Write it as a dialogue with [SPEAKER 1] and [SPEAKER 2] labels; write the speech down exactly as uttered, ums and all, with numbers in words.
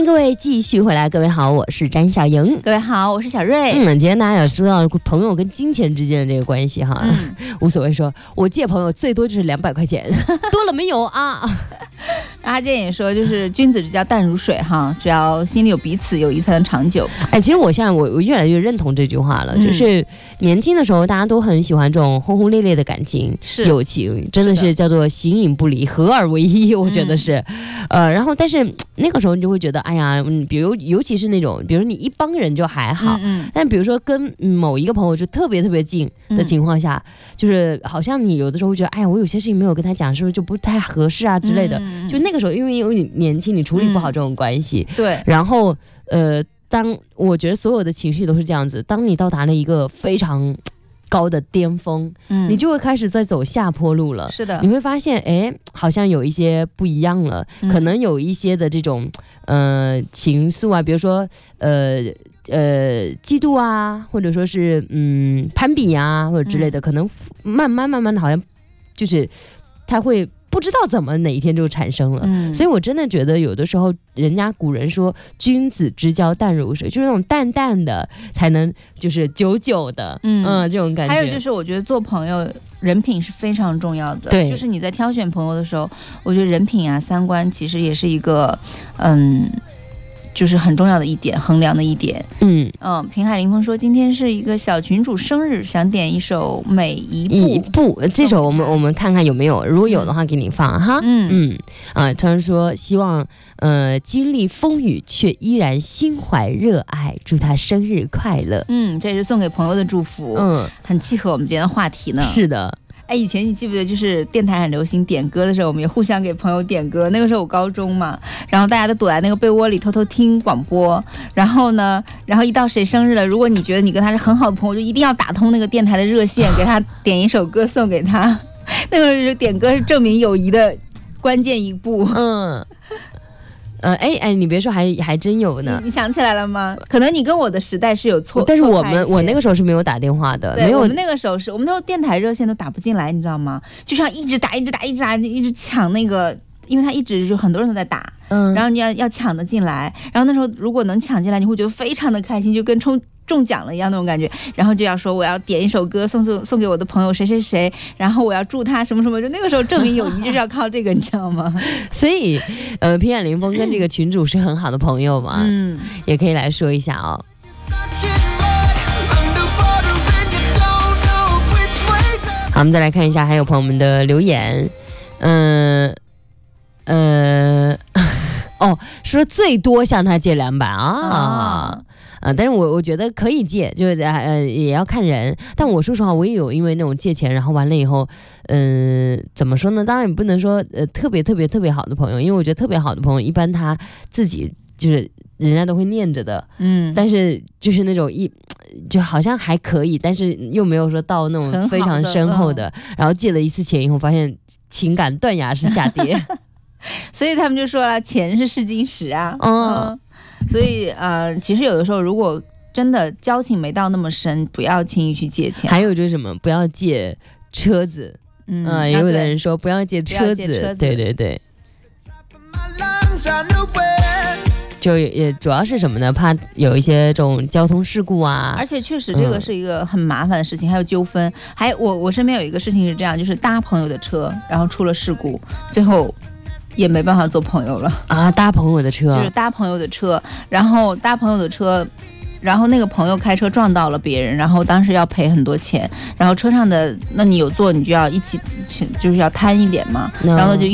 [SPEAKER 1] 欢迎各位继续回来，各位好，我是詹小莹，
[SPEAKER 2] 各位好，我是小瑞。
[SPEAKER 1] 嗯，今天大家有说到朋友跟金钱之间的这个关系哈，嗯、无所谓说，我借朋友最多就是两百块钱，多了没有啊？
[SPEAKER 2] 阿健也说，就是君子之交淡如水哈，只要心里有彼此，友谊才能长久。
[SPEAKER 1] 哎，其实我现在我我越来越认同这句话了，嗯、就是年轻的时候大家都很喜欢这种轰轰烈烈的感情、
[SPEAKER 2] 是
[SPEAKER 1] 友情，真的是叫做形影不离，合二为一，我觉得是。嗯、呃，然后但是那个时候你就会觉得，哎呀，嗯，比如尤其是那种，比如你一帮人就还好，嗯嗯但比如说跟某一个朋友就特别特别近的情况下，嗯、就是好像你有的时候会觉得，哎呀，我有些事情没有跟他讲，是不是就不太合适啊之类的。嗯、就那个时候，因为因为你年轻，你处理不好这种关系，
[SPEAKER 2] 嗯、对。
[SPEAKER 1] 然后呃，当我觉得所有的情绪都是这样子，当你到达了一个非常高的巅峰，嗯、你就会开始在走下坡路了。
[SPEAKER 2] 是的，
[SPEAKER 1] 你会发现，哎，好像有一些不一样了，嗯、可能有一些的这种呃情愫啊，比如说呃呃嫉妒啊，或者说是嗯攀比啊，或者之类的，嗯、可能慢慢慢慢的，好像就是他会。不知道怎么哪一天就产生了，嗯、所以我真的觉得有的时候，人家古人说君子之交淡如水，就是那种淡淡的才能就是久久的，嗯, 嗯这种感觉。
[SPEAKER 2] 还有就是我觉得做朋友人品是非常重要的，
[SPEAKER 1] 对，
[SPEAKER 2] 就是你在挑选朋友的时候，我觉得人品啊三观其实也是一个嗯。就是很重要的一点，衡量的一点。嗯嗯，平海林峰说，今天是一个小群主生日，想点一首《每一步》。
[SPEAKER 1] 一步，这首我们我们看看有没有，如果有的话给你放哈。嗯嗯啊，他说希望呃经历风雨却依然心怀热爱，祝他生日快乐。
[SPEAKER 2] 嗯，这是送给朋友的祝福。嗯，很契合我们今天的话题呢。
[SPEAKER 1] 是的。
[SPEAKER 2] 哎，以前你记不记得，就是电台很流行点歌的时候，我们也互相给朋友点歌。那个时候我高中嘛，然后大家都躲在那个被窝里偷偷听广播。然后呢，然后一到谁生日了，如果你觉得你跟他是很好的朋友，就一定要打通那个电台的热线，给他点一首歌送给他。那个时候点歌是证明友谊的关键一步。嗯。
[SPEAKER 1] 呃，哎哎，你别说还，还还真有呢
[SPEAKER 2] 你。你想起来了吗？可能你跟我的时代是有错，
[SPEAKER 1] 但是我们我那个时候是没有打电话的，
[SPEAKER 2] 对，
[SPEAKER 1] 没有。
[SPEAKER 2] 我们那个时候是我们那时候电台热线都打不进来，你知道吗？就像一直打，一直打，一直打，一直抢那个，因为他一直就很多人都在打，嗯，然后你要要抢得进来，然后那时候如果能抢进来，你会觉得非常的开心，就跟冲。中奖了一样那种感觉，然后就要说我要点一首歌送送送给我的朋友谁谁谁，然后我要祝他什么什么，就那个时候证明友谊就是要靠这个，你知道吗？
[SPEAKER 1] 所以，呃，平海林峰跟这个群主是很好的朋友嘛，嗯，也可以来说一下哦。好，我们再来看一下，还有朋友们的留言，嗯呃, 呃，哦，说最多向他借两百啊。啊呃，但是我我觉得可以借，就是呃也要看人。但我说实话，我也有因为那种借钱，然后完了以后，嗯、呃，怎么说呢？当然也不能说呃特别特别特别好的朋友，因为我觉得特别好的朋友，一般他自己就是人家都会念着的，嗯。但是就是那种一就好像还可以，但是又没有说到那种非常深厚的，的嗯、然后借了一次钱以后，发现情感断崖式下跌，
[SPEAKER 2] 所以他们就说了，钱是试金石啊，嗯。嗯所以呃，其实有的时候，如果真的交情没到那么深，不要轻易去借钱。
[SPEAKER 1] 还有就是什么，不要借车子。嗯，呃、也有的人说不要借车子。车子对对对。就也主要是什么呢？怕有一些这种交通事故啊。
[SPEAKER 2] 而且确实这个是一个很麻烦的事情，嗯、还有纠纷。还有我我身边有一个事情是这样，就是搭朋友的车，然后出了事故，最后。也没办法做朋友了
[SPEAKER 1] 啊！搭朋友的车，
[SPEAKER 2] 就是搭朋友的车，然后搭朋友的车，然后那个朋友开车撞到了别人，然后当时要赔很多钱，然后车上的，那你有坐，你就要一起，就是要摊一点嘛，然后就。